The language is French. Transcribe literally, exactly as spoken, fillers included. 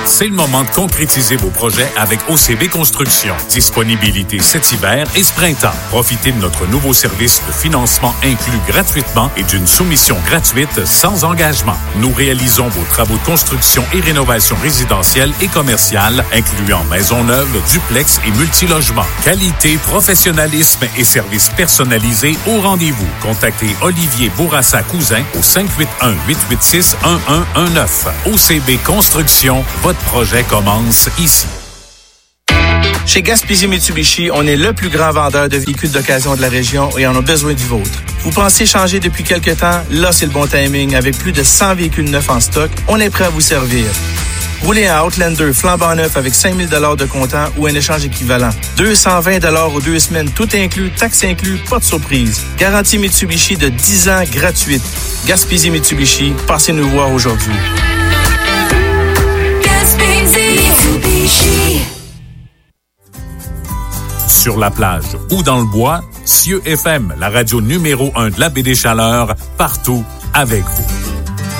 C'est le moment de concrétiser vos projets avec O C B Construction. Disponibilité cet hiver et ce printemps. Profitez de notre nouveau service de financement inclus gratuitement et d'une soumission gratuite sans engagement. Nous réalisons vos travaux de construction et rénovation résidentielle et commerciale, incluant maisons neuves, duplex et multilogements. Qualité, professionnalisme et services personnalisés au rendez-vous. Contactez Olivier Bourassa-Cousin au cinq huit un, huit huit six, un un un neuf. O C B Construction, votre projet commence ici. Chez Gaspésie Mitsubishi, on est le plus grand vendeur de véhicules d'occasion de la région et on a besoin du vôtre. Vous pensez changer depuis quelque temps? Là, c'est le bon timing. Avec plus de cent véhicules neufs en stock, on est prêt à vous servir. Roulez un Outlander flambant neuf avec cinq mille dollars de comptant ou un échange équivalent. deux cent vingt dollars aux deux semaines, tout inclus, taxes inclus, pas de surprise. Garantie Mitsubishi de dix ans gratuite. Gaspésie Mitsubishi, passez nous voir aujourd'hui. Gaspésie Mitsubishi. Sur la plage ou dans le bois, Cieux F M, la radio numéro un de la baie des Chaleurs, partout avec vous.